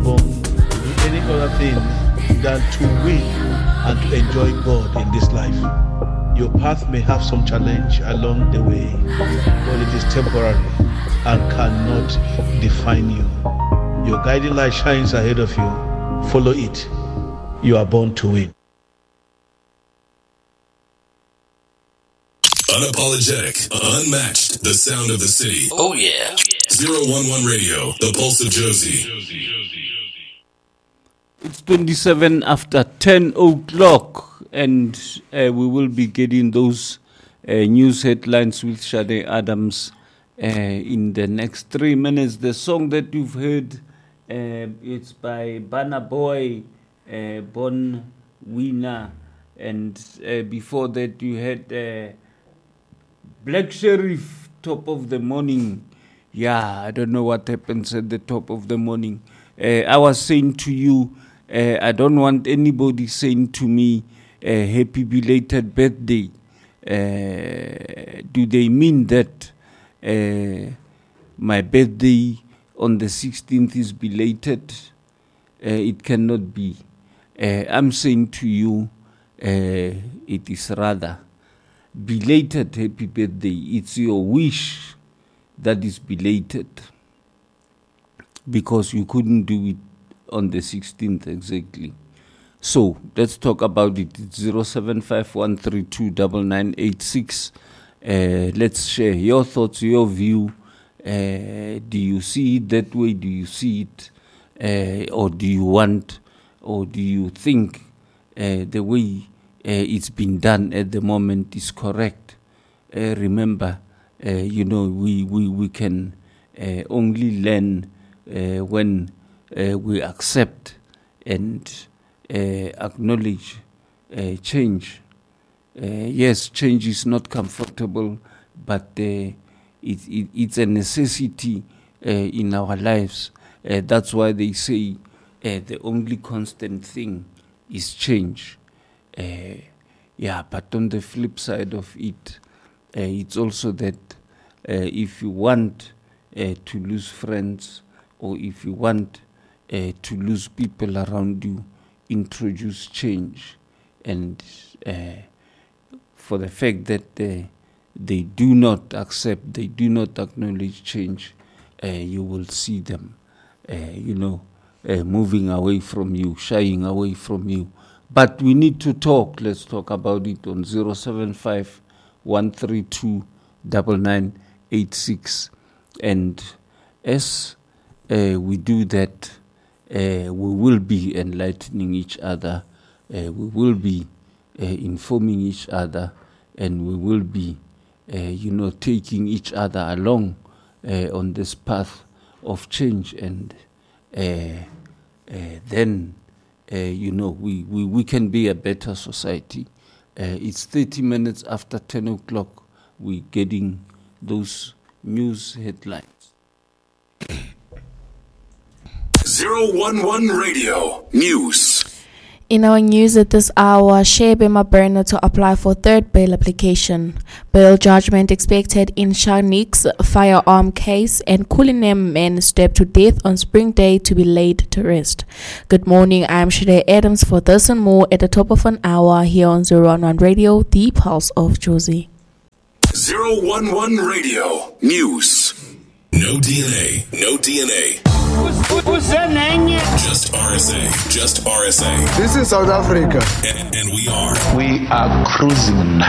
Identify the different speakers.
Speaker 1: born to do any other thing than to win and to enjoy God in this life. Your path may have some challenge along the way, but it is temporary and cannot define you. Your guiding light shines ahead of you. Follow it. You are born to win.
Speaker 2: Unapologetic, unmatched, the sound of the city.
Speaker 3: Oh yeah.
Speaker 2: 011 Radio, the pulse of Josie.
Speaker 4: It's 27 after 10 o'clock, and we will be getting those news headlines with Shade Adams in the next 3 minutes. The song that you've heard, it's by Burna Boy, Born Winner, and before that you had Black Sheriff, Top of the Morning. Yeah, I don't know what happens at the top of the morning. I was saying to you, I don't want anybody saying to me, happy belated birthday. Do they mean that my birthday on the 16th is belated? It cannot be. I'm saying to you, it is rather belated happy birthday. It's your wish that is belated because you couldn't do it on the 16th exactly. So let's talk about it. It's 0751329986. Let's share your thoughts, your view. Do you see it that way? Do you see it, or do you want, or do you think the way it's been done at the moment is correct? Remember, we can only learn when we accept and acknowledge change. Yes, change is not comfortable, but it's a necessity in our lives. That's why they say the only constant thing is change. But on the flip side of it, it's also that if you want to lose friends, or if you want to lose people around you, introduce change. And for the fact that they do not accept, they do not acknowledge change, you will see them, moving away from you, shying away from you. But we need to talk. Let's talk about it on 075-132-9986. And as we do that, we will be enlightening each other, we will be informing each other, and we will be, taking each other along on this path of change. And then, we can be a better society. It's 30 minutes after 10 o'clock. We're getting those news headlines.
Speaker 2: 011 Radio News.
Speaker 5: In our news at this hour, Shebe Maberna to apply for third bail application. Bail judgment expected in Sharnik's firearm case, and Cullinan men stabbed to death on Spring Day to be laid to rest. Good morning, I'm Shade Adams for this and more at the top of an hour here on 011 Radio, the pulse of Josie.
Speaker 2: 011 Radio News. No DNA, no DNA.
Speaker 6: Who's that name?
Speaker 2: Just RSA, just RSA.
Speaker 6: This is South Africa.
Speaker 2: And we are
Speaker 1: We are cruising.